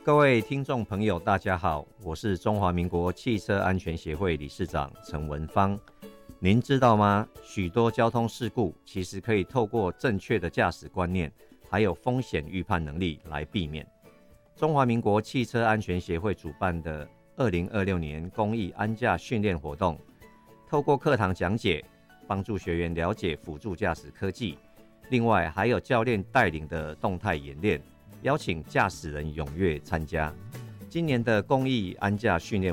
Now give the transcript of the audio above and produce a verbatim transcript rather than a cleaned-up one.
各位听众朋友大家好，我是中华民国汽车安全协会理事长陈文芳。您知道吗？许多交通事故其实可以透过正确的驾驶观念还有风险预判能力来避免。中华民国汽车安全协会主办的二零二六年公益安驾训练活动，透过课堂讲解，帮助学员了解辅助驾驶科技，另外还有教练带领的动态演练，邀请驾驶人踊跃参加。今年的公益安驾训练